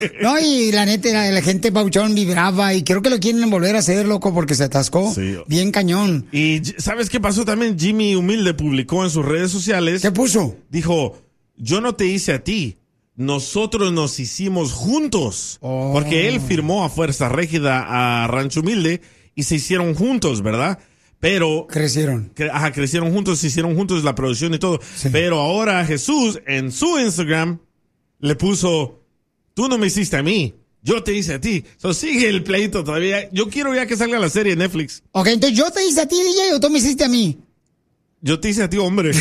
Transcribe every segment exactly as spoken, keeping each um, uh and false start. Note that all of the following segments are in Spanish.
No, y la neta, la, la gente Pauchón vibraba y creo que lo quieren volver a hacer, loco, porque se atascó. Sí. Bien cañón. Y ¿sabes qué pasó también? Jimmy Humilde publicó en sus redes sociales. ¿Qué puso? Dijo, yo no te hice a ti, nosotros nos hicimos juntos. Oh. Porque él firmó a Fuerza Régida a Rancho Humilde y se hicieron juntos, ¿verdad? Pero... Crecieron. Cre- ajá, crecieron juntos, se hicieron juntos la producción y todo. Sí. Pero ahora Jesús en su Instagram le puso... Tú no me hiciste a mí, yo te hice a ti. So, sigue el pleito todavía. Yo quiero ya que salga la serie en Netflix. Ok, entonces yo te hice a ti, D J, o tú me hiciste a mí. Yo te hice a ti, hombre.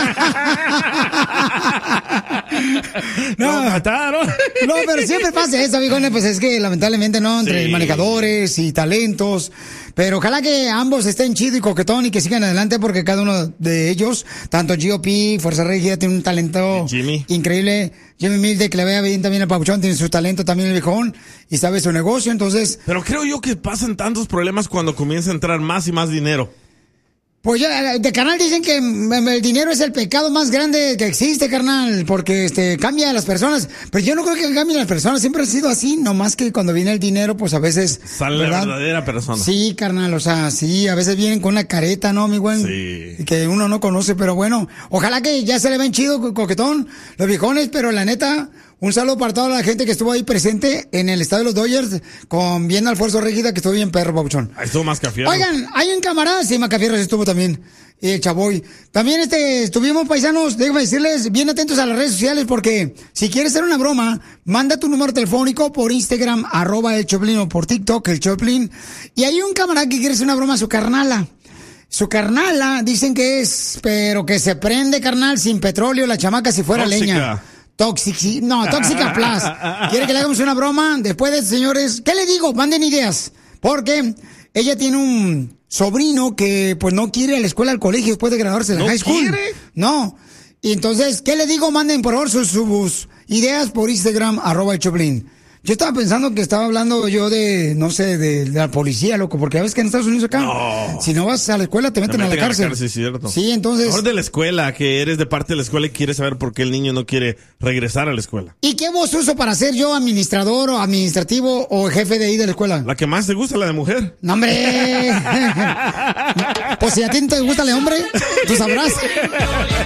No, Lo mataron. No, pero siempre pasa eso, amigones, pues es que lamentablemente no, entre sí. manejadores y talentos. Pero ojalá que ambos estén chido y coquetón y que sigan adelante porque cada uno de ellos, tanto G O P, Fuerza Régida, tiene un talento Jimmy. increíble. Jimmy Humilde, que le vea bien también a Papuchón, tiene su talento también el viejón y sabe su negocio, entonces... Pero creo yo que pasan tantos problemas cuando comienza a entrar más y más dinero. Pues ya, de carnal dicen que el dinero es el pecado más grande que existe, carnal, porque este cambia a las personas. Pero yo no creo que cambien las personas, siempre ha sido así, nomás que cuando viene el dinero, pues a veces... Sale ¿verdad? La verdadera persona. Sí, carnal, o sea, sí, a veces vienen con una careta, ¿no, mi güey? Sí. Que uno no conoce, pero bueno, ojalá que ya se le ven chido, co- coquetón, los viejones, pero la neta... Un saludo para toda la gente que estuvo ahí presente en el estadio de los Dodgers con bien al Fuerza Régida, que estuvo bien perro, Pabuchón. Ahí estuvo Mascafierro. Oigan, hay un camarada, sí, Mascafierro estuvo también, y el Chavoy. También este, estuvimos paisanos, déjenme decirles, bien atentos a las redes sociales, porque si quieres hacer una broma, manda tu número telefónico por Instagram, arroba el Choplin, o por TikTok, el Choplin. Y hay un camarada que quiere hacer una broma a su carnala. Su carnala, dicen que es, pero que se prende, carnal, sin petróleo, la chamaca si fuera Tóxica. leña. Tóxica, no, Tóxica Plus. ¿Quiere que le hagamos una broma? Después de, señores, ¿qué le digo? Manden ideas. Porque ella tiene un sobrino que, pues, no quiere ir a la escuela, al colegio después de graduarse de ¿No high school. quiere? No. Y entonces, ¿qué le digo? Manden, por favor, sus, sus ideas por Instagram, arroba el Choplin. Yo estaba pensando que estaba hablando yo de, no sé, de, de la policía, loco, porque a veces que en Estados Unidos acá, no. si no vas a la escuela, te meten, Te a la meten cárcel. a la cárcel, cierto. Sí, entonces... Mejor de la escuela, que eres de parte de la escuela y quieres saber por qué el niño no quiere regresar a la escuela. ¿Y qué voz uso para ser yo administrador o administrativo o jefe de ahí de la escuela? La que más te gusta, la de mujer. ¡No, hombre! Pues si a ti no te gusta el hombre, tú sabrás.